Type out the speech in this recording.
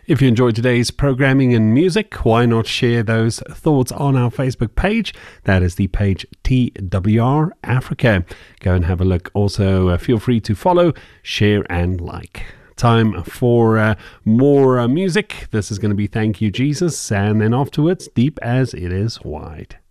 If you enjoyed today's programming and music, why not share those thoughts on our Facebook page? That is the page TWR Africa. Go and have a look. Also, feel free to follow, share, and like. Time for more music. This is going to be Thank You, Jesus, and then afterwards, Deep as It Is Wide.